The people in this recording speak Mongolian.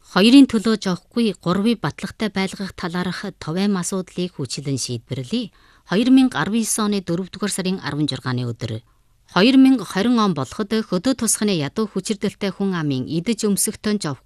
Хоёрын төлөө жовхгүй 3-ыг батлагтай байлгах талаарх товайм асуудлыг хүчлэн шийдвэрлэе. 2019 оны 4-р сарын 16-ны өдөр. 2020 он болоход хөдөө тусганы ядуу хүчирдэлтэй хүн амын идэж өмсөхтөн жовхгүй